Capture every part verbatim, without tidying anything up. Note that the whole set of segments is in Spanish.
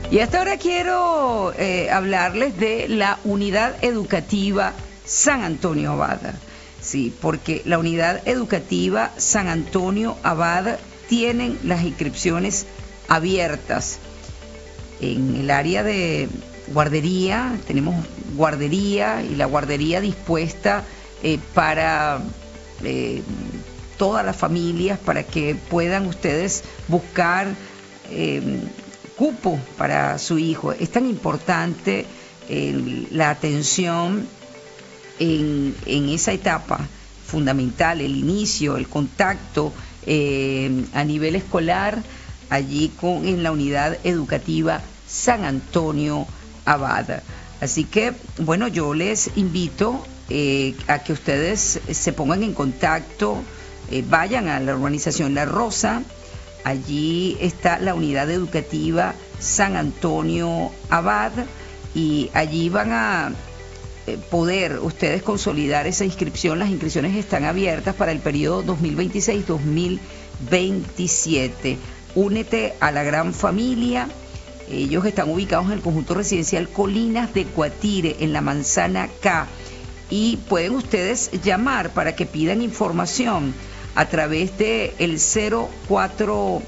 Y hasta ahora quiero eh, hablarles de la Unidad Educativa San Antonio Abad. Sí, porque la Unidad Educativa San Antonio Abad tienen las inscripciones abiertas. En el área de guardería, tenemos guardería y la guardería dispuesta eh, para eh, todas las familias, para que puedan ustedes buscar eh, cupo para su hijo. Es tan importante eh, la atención en, en esa etapa fundamental, el inicio, el contacto eh, a nivel escolar, allí con, en la Unidad Educativa San Antonio Abad. Así que, bueno, yo les invito eh, a que ustedes se pongan en contacto, eh, vayan a la urbanización La Rosa. Allí está la Unidad Educativa San Antonio Abad y allí van a eh, poder ustedes consolidar esa inscripción. Las inscripciones están abiertas para el periodo dos mil veintiséis dos mil veintisiete. Únete a la gran familia. Ellos están ubicados en el conjunto residencial Colinas de Guatire, en la Manzana K. Y pueden ustedes llamar para que pidan información a través de el cero cuatro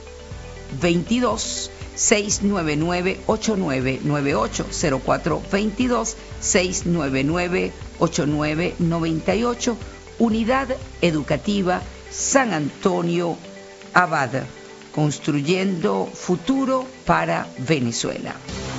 veintidós, seiscientos noventa y nueve, ochenta y nueve noventa y ocho, cero cuatro veintidós, seiscientos noventa y nueve, ochenta y nueve noventa y ocho, Unidad Educativa San Antonio Abad, construyendo futuro para Venezuela.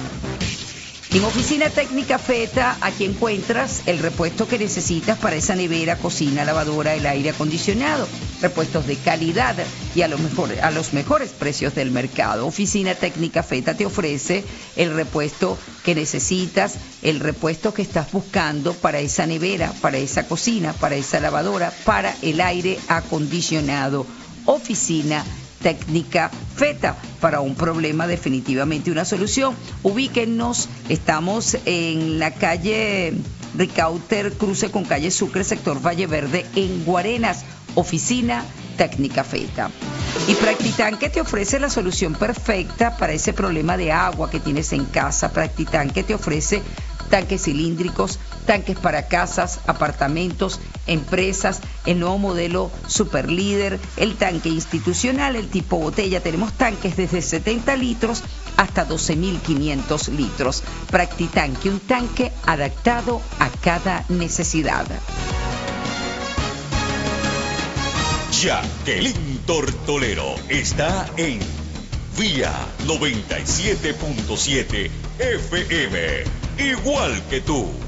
En Oficina Técnica Feta, aquí encuentras el repuesto que necesitas para esa nevera, cocina, lavadora, el aire acondicionado. Repuestos de calidad y a, lo mejor, a los mejores precios del mercado. Oficina Técnica Feta te ofrece el repuesto que necesitas, el repuesto que estás buscando para esa nevera, para esa cocina, para esa lavadora, para el aire acondicionado. Oficina Técnica Feta, para un problema definitivamente una solución. Ubíquennos, estamos en la calle Ricauter, cruce con calle Sucre, sector Valle Verde, en Guarenas. Oficina Técnica Feta. Y Practitanque te ofrece la solución perfecta para ese problema de agua que tienes en casa. Practitanque te ofrece tanques cilíndricos, tanques para casas, apartamentos, empresas, el nuevo modelo Super Líder, el tanque institucional, el tipo botella. Tenemos tanques desde setenta litros hasta doce mil quinientos litros. Practitanque, un tanque adaptado a cada necesidad. Jacqueline Tortolero está en Vía noventa y siete punto siete F M, igual que tú.